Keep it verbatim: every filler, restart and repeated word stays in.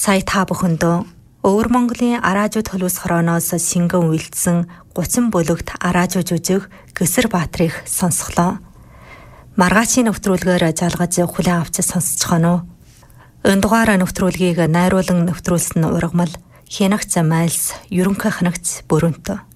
Сая та бүхэндөө Өвөр Монголын Араажуу төлөвс хорооноос шингэн үйлдсэн гучин бүлэгт Араажуу жүжиг Гэсэр Баатрих сонсголоо. Маргаачийн нэвтрүүлгээр жалгаж хүлээн авч сонсцохоно. Энэ дугаар нэвтрүүлгийг найруулан нэвтрүүлсэн ургамал Хянагч Майлс, ерөнхий ханагч Бүрэнтө.